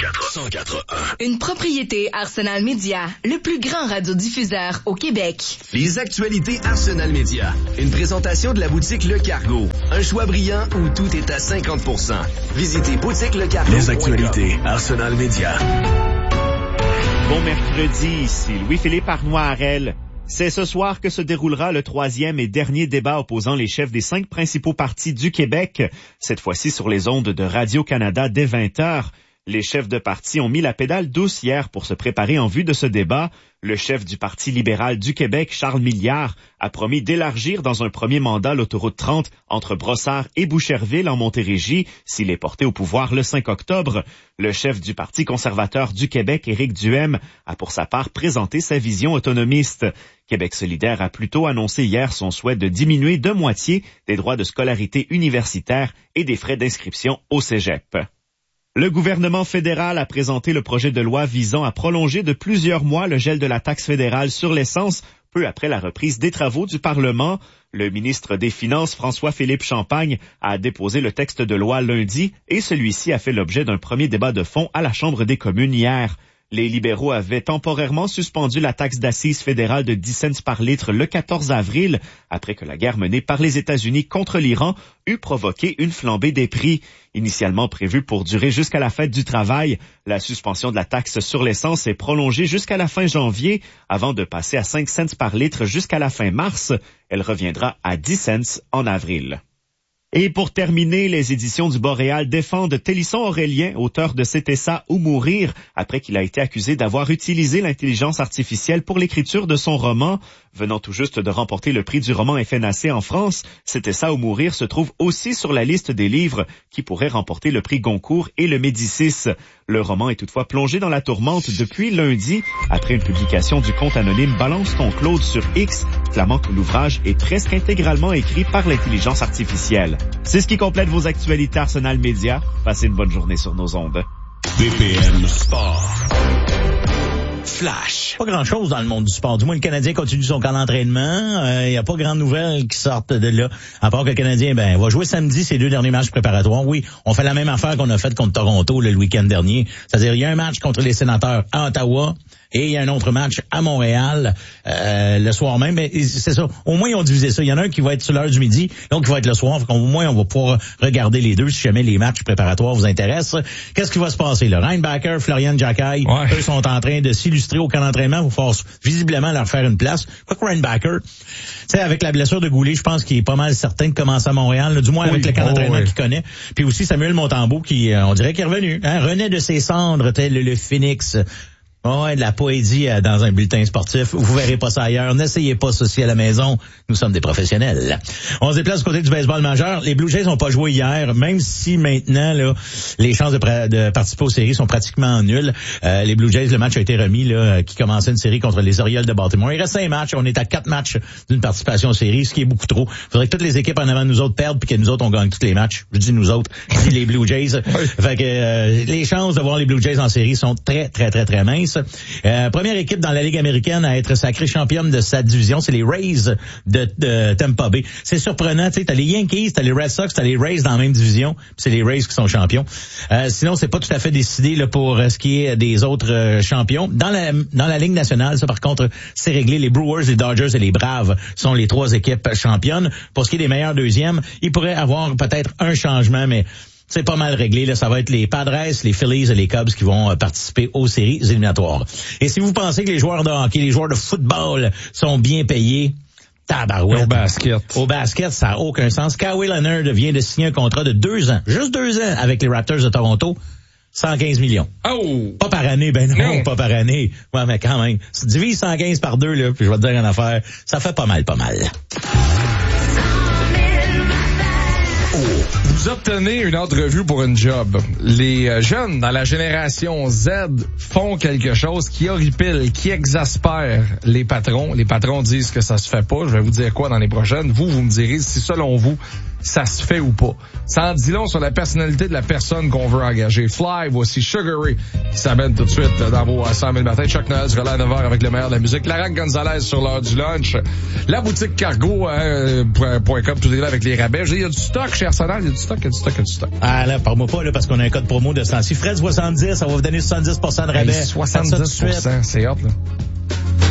104.1. Une propriété Arsenal Media, le plus grand radiodiffuseur au Québec. Les actualités Arsenal Media. Une présentation de la boutique Le Cargo. Un choix brillant où tout est à 50%. Visitez boutiquelecargo.com. Les actualités Arsenal Media. Bon mercredi, ici Louis-Philippe Arnois-Harel. C'est ce soir que se déroulera le troisième et dernier débat opposant les chefs des 5 principaux partis du Québec, cette fois-ci sur les ondes de Radio-Canada dès 20h. Les chefs de parti ont mis la pédale douce hier pour se préparer en vue de ce débat. Le chef du Parti libéral du Québec, Charles Milliard, a promis d'élargir dans un premier mandat l'autoroute 30 entre Brossard et Boucherville en Montérégie s'il est porté au pouvoir le 5 octobre. Le chef du Parti conservateur du Québec, Éric Duhaime, a pour sa part présenté sa vision autonomiste. Québec solidaire a plutôt annoncé hier son souhait de diminuer de moitié des droits de scolarité universitaire et des frais d'inscription au cégep. Le gouvernement fédéral a présenté le projet de loi visant à prolonger de plusieurs mois le gel de la taxe fédérale sur l'essence, peu après la reprise des travaux du Parlement. Le ministre des Finances, François-Philippe Champagne, a déposé le texte de loi lundi et celui-ci a fait l'objet d'un premier débat de fond à la Chambre des communes hier. Les libéraux avaient temporairement suspendu la taxe d'assises fédérale de 10 cents par litre le 14 avril, après que la guerre menée par les États-Unis contre l'Iran eut provoqué une flambée des prix. Initialement prévue pour durer jusqu'à la fête du travail, la suspension de la taxe sur l'essence est prolongée jusqu'à la fin janvier, avant de passer à 5 cents par litre jusqu'à la fin mars. Elle reviendra à 10 cents en avril. Et pour terminer, les éditions du Boréal défendent Télisson Aurélien, auteur de C'était ça ou mourir, après qu'il a été accusé d'avoir utilisé l'intelligence artificielle pour l'écriture de son roman. Venant tout juste de remporter le prix du roman FNAC en France, C'était ça ou mourir se trouve aussi sur la liste des livres qui pourraient remporter le prix Goncourt et le Médicis. Le roman est toutefois plongé dans la tourmente depuis lundi, après une publication du compte anonyme Balance ton Claude sur X, clamant que l'ouvrage est presque intégralement écrit par l'intelligence artificielle. C'est ce qui complète vos actualités Arsenal Media. Passez une bonne journée sur nos ondes. BPM Sport. Flash. Pas grand-chose dans le monde du sport. Du moins, le Canadien continue son camp d'entraînement. Il n'y a pas grande nouvelle qui sortent de là. À part que le Canadien, va jouer samedi ses 2 derniers matchs préparatoires. Oui, on fait la même affaire qu'on a faite contre Toronto le week-end dernier. C'est-à-dire, il y a un match contre les Sénateurs à Ottawa et il y a un autre match à Montréal le soir même. Mais c'est ça. Au moins, ils ont divisé ça. Il y en a un qui va être sur l'heure du midi, l'autre qui va être le soir. Au moins, on va pouvoir regarder les deux si jamais les matchs préparatoires vous intéressent. Qu'est-ce qui va se passer là? Reinbacker, Florian Jacquet, eux sont en train de s'illustrer au camp d'entraînement. Il va visiblement leur faire une place. Quoique Reinbacker, tu sais, avec la blessure de Goulet, je pense qu'il est pas mal certain de commencer à Montréal, là, du moins avec le camp d'entraînement qu'il connaît. Puis aussi Samuel Montembeault qui, on dirait qu'il est revenu, renaît de ses cendres, tel le phénix. De la poésie dans un bulletin sportif. Vous verrez pas ça ailleurs. N'essayez pas ceci à la maison. Nous sommes des professionnels. On se déplace du côté du baseball majeur. Les Blue Jays n'ont pas joué hier, même si maintenant là, les chances de participer aux séries sont pratiquement nulles. Les Blue Jays, le match a été remis là, qui commençait une série contre les Orioles de Baltimore. Il reste 5 matchs. On est à 4 matchs d'une participation aux séries, ce qui est beaucoup trop. Il faudrait que toutes les équipes en avant de nous autres perdent puis que nous autres on gagne tous les matchs. Je dis nous autres, je dis les Blue Jays. Fait que les chances de voir les Blue Jays en série sont très très très très minces. Première équipe dans la Ligue américaine à être sacrée championne de sa division, c'est les Rays de Tampa Bay. C'est surprenant, tu sais, t'as les Yankees, t'as les Red Sox, t'as les Rays dans la même division, puis c'est les Rays qui sont champions. Sinon, c'est pas tout à fait décidé là pour ce qui est des autres champions. Dans la Ligue nationale, ça par contre, c'est réglé. Les Brewers, les Dodgers et les Braves sont les 3 équipes championnes. Pour ce qui est des meilleurs deuxièmes, il pourrait avoir peut-être un changement, mais c'est pas mal réglé. Là, ça va être les Padres, les Phillies et les Cubs qui vont participer aux séries éliminatoires. Et si vous pensez que les joueurs de hockey, les joueurs de football sont bien payés, tabarouette. Au basket, ça n'a aucun sens. Kawhi Leonard vient de signer un contrat de 2 ans, juste 2 ans avec les Raptors de Toronto. 115 millions. Oh! Pas par année, non, pas par année. Ouais, mais quand même. Si tu divises 115 par 2, là, puis je vais te dire une affaire, ça fait pas mal. Vous obtenez une entrevue pour une job. Les jeunes dans la génération Z font quelque chose qui horripile, qui exaspère les patrons. Les patrons disent que ça se fait pas. Je vais vous dire quoi dans les prochaines. Vous me direz si selon vous, ça se fait ou pas. Ça en dit long sur la personnalité de la personne qu'on veut engager. Fly, voici Sugar Ray qui s'amène tout de suite dans vos 100 000 matins. Chuck Noël sera là à 9h avec le meilleur de la musique. Laurent Gonzalez sur l'heure du lunch. La boutique cargo.com, tout est là avec les rabais. Il y a du stock chez Arsenal, il y a du stock. Ah là, parle-moi pas, là, parce qu'on a un code promo de 100. Si Fred 70, ça va vous donner 70% de rabais. Hey, 70%, c'est hot, là.